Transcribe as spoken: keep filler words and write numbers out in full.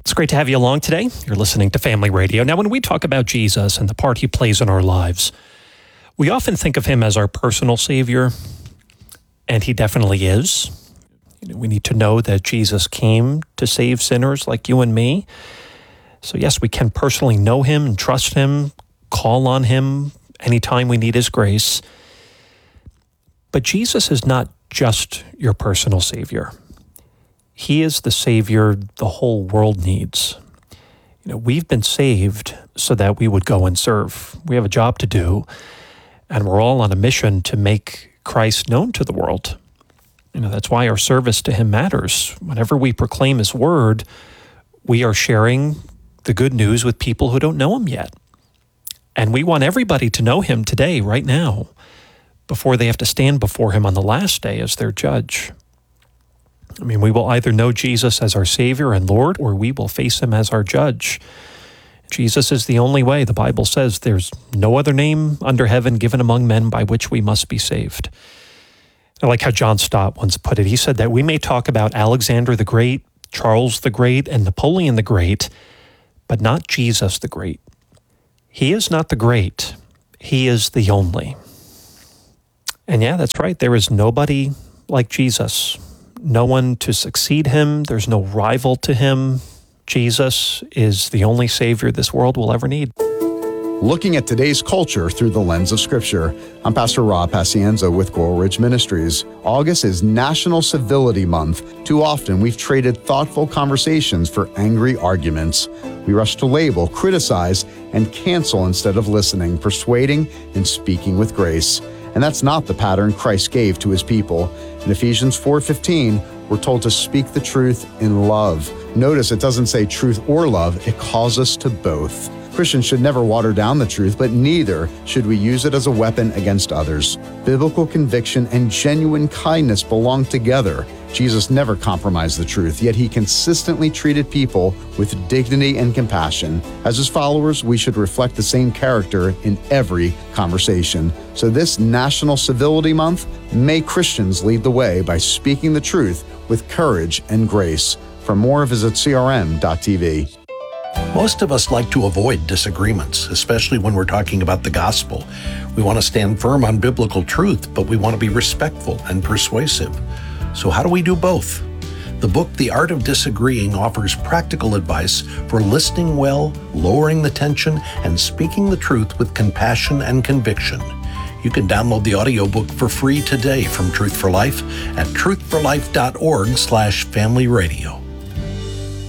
It's great to have you along today. You're listening to Family Radio. Now, when we talk about Jesus and the part he plays in our lives, we often think of him as our personal Savior, and he definitely is. You know, we need to know that Jesus came to save sinners like you and me. So yes, we can personally know him and trust him, call on him anytime we need his grace. But Jesus is not just your personal Savior. He is the Savior the whole world needs. You know, we've been saved so that we would go and serve. We have a job to do, and we're all on a mission to make Christ known to the world. You know, that's why our service to him matters. Whenever we proclaim his word, we are sharing the good news with people who don't know him yet. And we want everybody to know him today, right now, before they have to stand before him on the last day as their judge. I mean, we will either know Jesus as our Savior and Lord, or we will face him as our judge. Jesus is the only way. The Bible says there's no other name under heaven given among men by which we must be saved. I like how John Stott once put it. He said that we may talk about Alexander the Great, Charles the Great, and Napoleon the Great, but not Jesus the Great. He is not the great. He is the only. And yeah, that's right. There is nobody like Jesus. No one to succeed him. There's no rival to him. Jesus is the only Savior this world will ever need. Looking at today's culture through the lens of Scripture, I'm Pastor Rob Pacienza with Coral Ridge Ministries. August is National Civility Month. Too often, we've traded thoughtful conversations for angry arguments. We rush to label, criticize, and cancel instead of listening, persuading, and speaking with grace. And that's not the pattern Christ gave to his people. In Ephesians four fifteen, we're told to speak the truth in love. Notice it doesn't say truth or love, it calls us to both. Christians should never water down the truth, but neither should we use it as a weapon against others. Biblical conviction and genuine kindness belong together. Jesus never compromised the truth, yet he consistently treated people with dignity and compassion. As his followers, we should reflect the same character in every conversation. So this National Civility Month, may Christians lead the way by speaking the truth with courage and grace. For more, visit C R M dot T V. Most of us like to avoid disagreements, especially when we're talking about the gospel. We want to stand firm on biblical truth, but we want to be respectful and persuasive. So how do we do both? The book, The Art of Disagreeing, offers practical advice for listening well, lowering the tension, and speaking the truth with compassion and conviction. You can download the audiobook for free today from Truth for Life at truth for life dot org slash family radio.